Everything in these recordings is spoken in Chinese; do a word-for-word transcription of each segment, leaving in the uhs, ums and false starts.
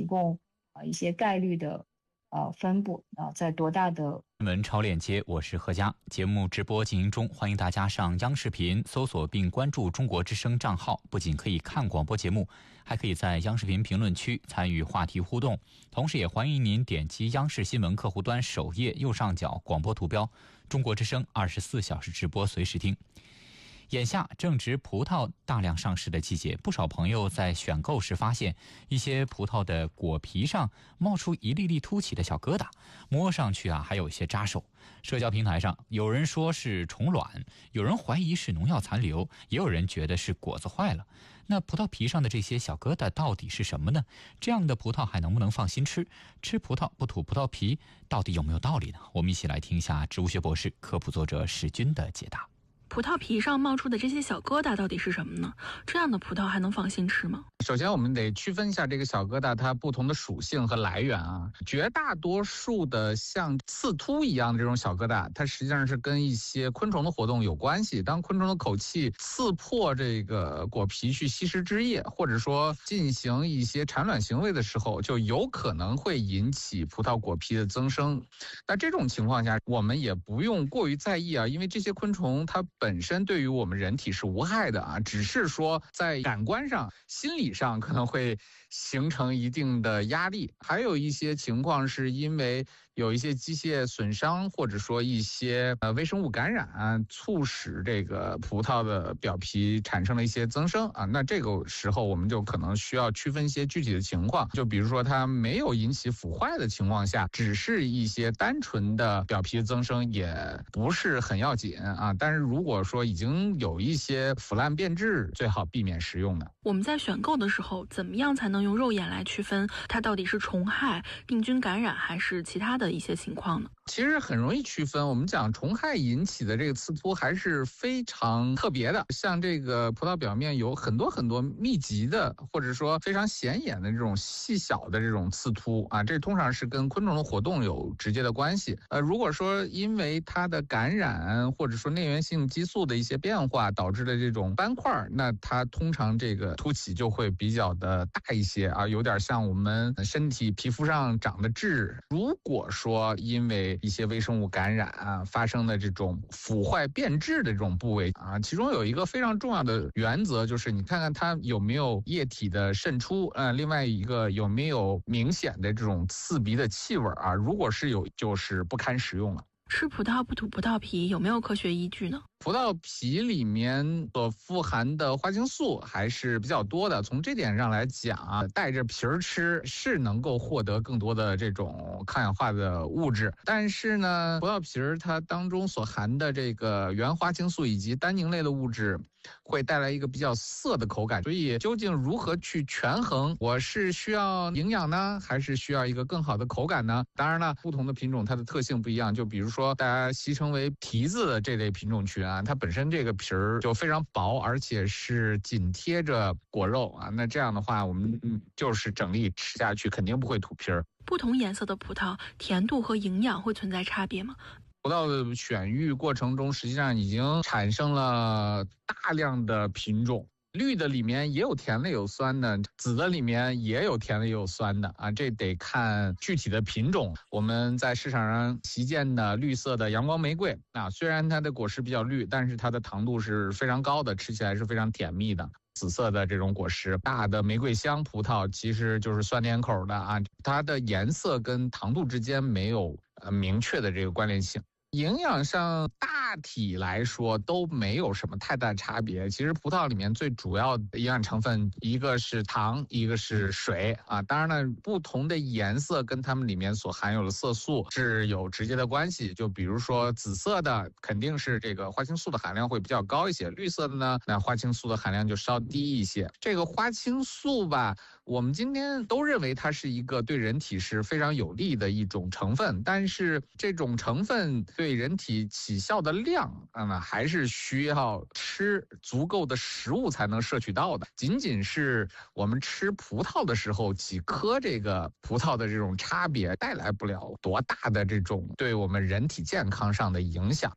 供啊一些概率的呃分布啊，在多大的新闻超链接，我是何佳。节目直播进行中，欢迎大家上央视频搜索并关注中国之声账号，不仅可以看广播节目，还可以在央视频评论区参与话题互动。同时也欢迎您点击央视新闻客户端首页右上角广播图标，中国之声二十四小时直播，随时听。眼下正值葡萄大量上市的季节，不少朋友在选购时发现一些葡萄的果皮上冒出一粒粒凸起的小疙瘩，摸上去啊还有一些扎手。社交平台上有人说是虫卵，有人怀疑是农药残留，也有人觉得是果子坏了。那葡萄皮上的这些小疙瘩到底是什么呢？这样的葡萄还能不能放心吃？吃葡萄不吐葡萄皮到底有没有道理呢？我们一起来听一下植物学博士、科普作者史军的解答。 葡萄皮上冒出的这些小疙瘩到底是什么呢？这样的葡萄还能放心吃吗？ 首先我们得区分一下这个小疙瘩它不同的属性和来源啊。绝大多数的像刺突一样的这种小疙瘩，它实际上是跟一些昆虫的活动有关系。当昆虫的口气刺破这个果皮去吸食汁液，或者说进行一些产卵行为的时候，就有可能会引起葡萄果皮的增生。那这种情况下我们也不用过于在意啊，因为这些昆虫它本身对于我们人体是无害的啊，只是说在感官上、心理上可能会形成一定的压力。还有一些情况是因为有一些机械损伤，或者说一些呃微生物感染、啊，促使这个葡萄的表皮产生了一些增生啊。那这个时候我们就可能需要区分一些具体的情况，就比如说它没有引起腐坏的情况下，只是一些单纯的表皮增生，也不是很要紧啊。但是如果说已经有一些腐烂变质，最好避免食用的。 我们在选购的时候，怎么样才能用肉眼来区分它到底是虫害、病菌感染还是其他的一些情况呢？ 其实很容易区分，我们讲虫害引起的这个刺突还是非常特别的，像这个葡萄表面有很多很多密集的，或者说非常显眼的这种细小的这种刺突啊，这通常是跟昆虫的活动有直接的关系。呃，如果说因为它的感染或者说内源性激素的一些变化导致的这种斑块，那它通常这个凸起就会比较的大一些啊，有点像我们身体皮肤上长的痣。如果说因为一些微生物感染啊发生的这种腐坏变质的这种部位啊，其中有一个非常重要的原则，就是你看看它有没有液体的渗出，呃，另外一个有没有明显的这种刺鼻的气味啊，如果是有，就是不堪食用了。 吃葡萄不吐葡萄皮有没有科学依据呢？ 葡萄皮里面所富含的花青素还是比较多的，从这点上来讲啊，带着皮儿吃是能够获得更多的这种抗氧化的物质。但是呢，葡萄皮儿它当中所含的这个原花青素以及单宁类的物质会带来一个比较涩的口感，所以究竟如何去权衡，我是需要营养呢，还是需要一个更好的口感呢？当然了，不同的品种它的特性不一样，就比如说大家戏称为皮子的这类品种群啊，它本身这个皮儿就非常薄，而且是紧贴着果肉啊，那这样的话我们就是整粒吃下去肯定不会吐皮儿。 不同颜色的葡萄甜度和营养会存在差别吗？ 葡萄的选育过程中实际上已经产生了大量的品种，绿的里面也有甜的有酸的，紫的里面也有甜的也有酸的啊，这得看具体的品种。我们在市场上习见的绿色的阳光玫瑰啊，虽然它的果实比较绿，但是它的糖度是非常高的，吃起来是非常甜蜜的。紫色的这种果实，大的玫瑰香葡萄其实就是酸甜口的啊，它的颜色跟糖度之间没有呃明确的这个关联性。营养上大体来说都没有什么太大差别。其实葡萄里面最主要的营养成分，一个是糖，一个是水啊。当然了，不同的颜色跟它们里面所含有的色素是有直接的关系。就比如说紫色的肯定是这个花青素的含量会比较高一些，绿色的呢，那花青素的含量就稍低一些。这个花青素吧，我们今天都认为它是一个对人体是非常有利的一种成分，但是这种成分对人体起效的量，那么还是需要吃足够的食物才能摄取到的。仅仅是我们吃葡萄的时候几颗这个葡萄的这种差别，带来不了多大的这种对我们人体健康上的影响。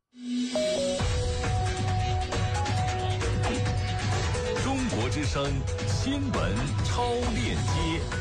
中国之声新闻超链接。